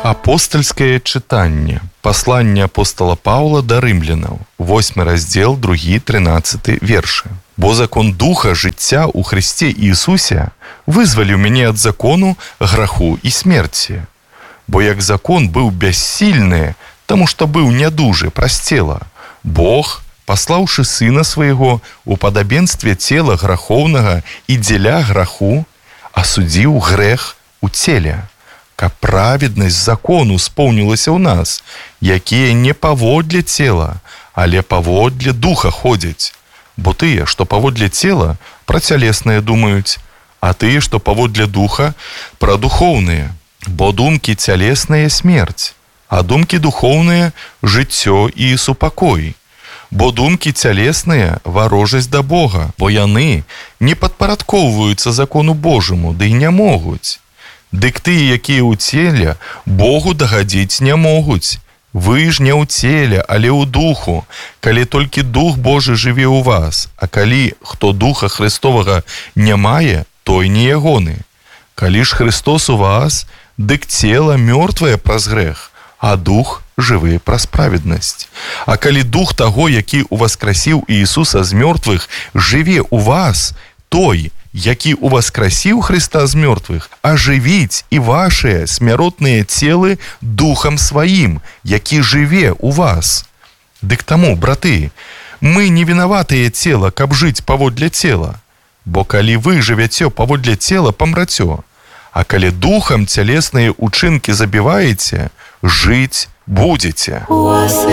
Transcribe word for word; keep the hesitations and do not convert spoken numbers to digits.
Апостольскае чытанне. Пасланне апостола Паўла да рымлянаў. восьмы раздзел, другі, трынаццаты вершы. Бо закон духа жыцця ў Христе Іисусе вызваліў мяне ад закону граху і смерці. Бо як закон быў бяссільны, таму што быў нядужы праз цела, Бог, паслаўшы сына свайго у падабенстве цела грахоўнага і дзеля граху, асудзіў грэх у целе, каб праведнасць закону споўнілася ў нас, якія не паводле цела, але паводле духа ходзяць. Бо тыя, што паводле цела, пра цялесныя думаюць, а тыя, што паводле духа, пра духоўныя. Бо думкі цялесныя смерць, а думкі духоўныя жыццё і супакой. Бо думкі цялесныя варожасць да Бога, бо яны не падпарадкоўваюцца закону Божаму, ды і не могуць. Дык тыя, якія ў целе, Богу дагадзіць не могуць. Вы ж не ў целе, але ў духу, калі толькі дух Божы жыве ў вас, а калі хто духа Христовага не мае, той не ягоны. Калі ж Христос у вас, дык цела мёртвае праз грэх, а дух жывы праз праведнасць. А калі дух таго, які уваскрасіў Іисуса з мёртвых, жыве ў вас, той, які уваскрасіў Христа з мёртвых, ажывіць і вашыя смяротныя целы духам сваім, які жыве ў вас. Дык таму, браты, мы не вінаватыя цела, каб жыць паводле цела. Бо калі вы жывяце паводле цела, памрацё. А калі духам цялесныя учынкі забіваеце, жыць будзеце.